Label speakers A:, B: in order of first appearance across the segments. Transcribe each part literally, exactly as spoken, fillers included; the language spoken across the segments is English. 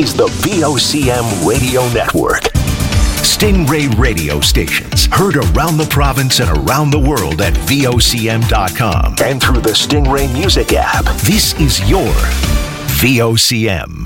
A: is the V O C M Radio Network. Stingray radio stations heard around the province and around the world at V O C M dot com and through the Stingray Music app. This is your V O C M.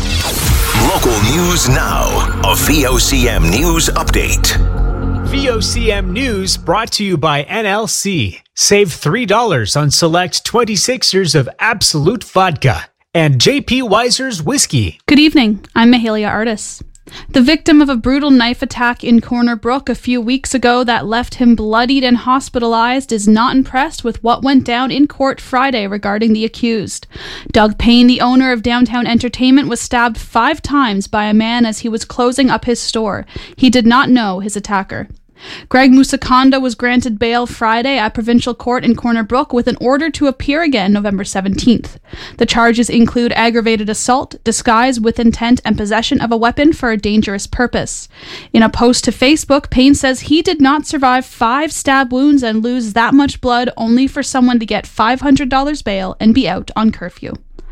A: Local news now. A V O C M News Update.
B: V O C M News brought to you by N L C. Save three dollars on select twenty-sixers of Absolute Vodka and J P Weiser's Whiskey.
C: Good evening. I'm Mahalia Artis. The victim of a brutal knife attack in Corner Brook a few weeks ago that left him bloodied and hospitalized is not impressed with what went down in court Friday regarding the accused. Doug Payne, the owner of Downtown Entertainment, was stabbed five times by a man as he was closing up his store. He did not know his attacker. Greg Musakonda was granted bail Friday at Provincial Court in Corner Brook with an order to appear again November seventeenth. The charges include aggravated assault, disguise with intent, and possession of a weapon for a dangerous purpose. In a post to Facebook, Payne says he did not survive five stab wounds and lose that much blood only for someone to get five hundred dollars bail and be out on curfew.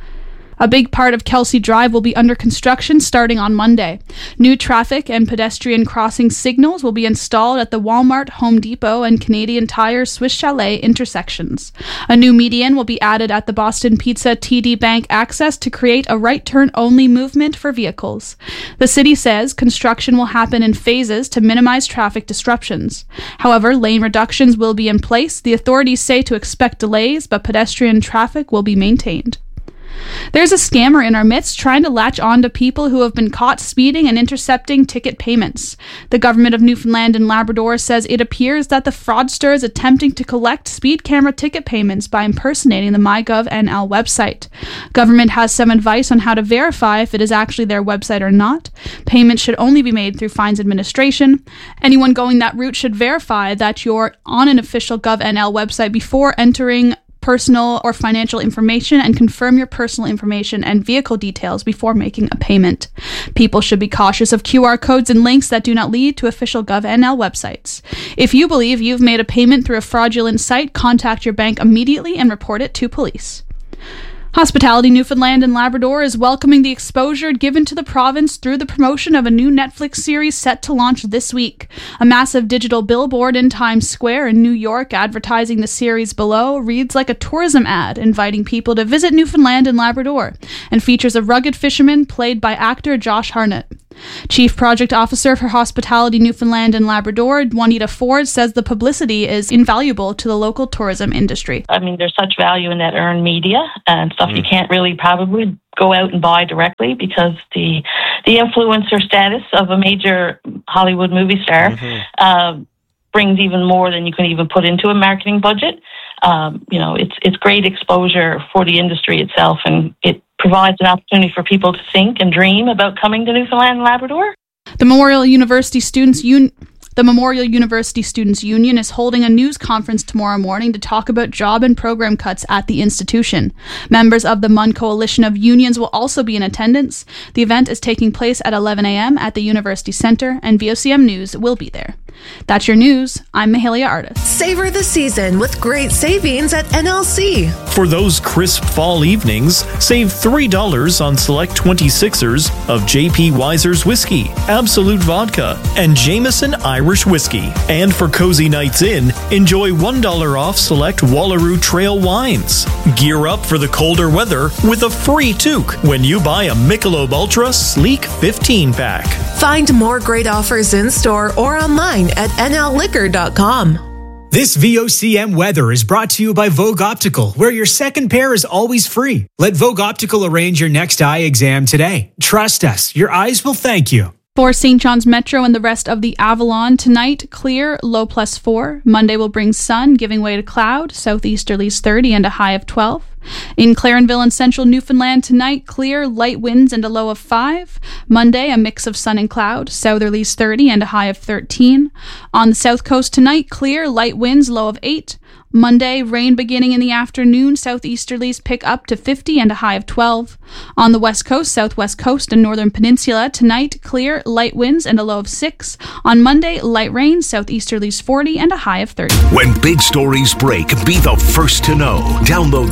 C: A big part of Kelsey Drive will be under construction starting on Monday. New traffic and pedestrian crossing signals will be installed at the Walmart, Home Depot, and Canadian Tire Swiss Chalet intersections. A new median will be added at the Boston Pizza T D Bank access to create a right-turn-only movement for vehicles. The city says construction will happen in phases to minimize traffic disruptions. However, lane reductions will be in place. The authorities say to expect delays, but pedestrian traffic will be maintained. There's a scammer in our midst trying to latch on to people who have been caught speeding and intercepting ticket payments. The government of Newfoundland and Labrador says it appears that the fraudster is attempting to collect speed camera ticket payments by impersonating the MyGov N L website. Government has some advice on how to verify if it is actually their website or not. Payments should only be made through fines administration. Anyone going that route should verify that you're on an official GovNL website before entering personal or financial information and confirm your personal information and vehicle details before making a payment. People should be cautious of Q R codes and links that do not lead to official GovNL websites. If you believe you've made a payment through a fraudulent site, contact your bank immediately and report it to police. Hospitality Newfoundland and Labrador is welcoming the exposure given to the province through the promotion of a new Netflix series set to launch this week. A massive digital billboard in Times Square in New York advertising the series below reads like a tourism ad inviting people to visit Newfoundland and Labrador and features a rugged fisherman played by actor Josh Hartnett. Chief Project Officer for Hospitality Newfoundland and Labrador, Juanita Ford, says the publicity is invaluable to the local tourism industry.
D: I mean, there's such value in that earned media and stuff mm. you can't really probably go out and buy directly because the the influencer status of a major Hollywood movie star mm-hmm. uh, brings even more than you can even put into a marketing budget. Um, you know, it's it's great exposure for the industry itself, and it provides an opportunity for people to think and dream about coming to Newfoundland and Labrador.
C: The Memorial University Students Un- The Memorial University Students Union is holding a news conference tomorrow morning to talk about job and program cuts at the institution. Members of the M U N Coalition of Unions will also be in attendance. The event is taking place at eleven a.m. at the University Centre, and V O C M News will be there. That's your news. I'm Mahalia Artis.
E: Savor the season with great savings at N L C.
F: For those crisp fall evenings, save three dollars on select twenty-sixers of J P Weiser's Whiskey, Absolute Vodka, and Jameson Irish Whiskey. And for cozy nights in, enjoy one dollar off select Wallaroo Trail wines. Gear up for the colder weather with a free toque when you buy a Michelob Ultra Sleek fifteen pack.
E: Find more great offers in store or online at N L liquor dot com.
G: This V O C M weather is brought to you by Vogue Optical, where your second pair is always free. Let Vogue Optical arrange your next eye exam today. Trust us, your eyes will thank you.
C: For Saint John's Metro and the rest of the Avalon, tonight, clear, low plus four. Monday will bring sun, giving way to cloud, southeasterlies thirty and a high of twelve. In Clarenville and central Newfoundland tonight, clear, light winds and a low of five. Monday, a mix of sun and cloud, southerlies thirty and a high of thirteen. On the south coast tonight, clear, light winds, low of eight. Monday, rain beginning in the afternoon, southeasterlies pick up to fifty and a high of twelve. On the west coast, southwest coast, and northern peninsula, tonight, clear, light winds and a low of six. On Monday, light rain, southeasterlies forty and a high of thirty.
A: When big stories break, be the first to know. Download the V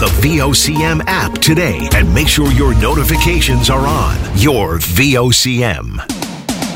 A: O C M app today and make sure your notifications are on. Your V O C M.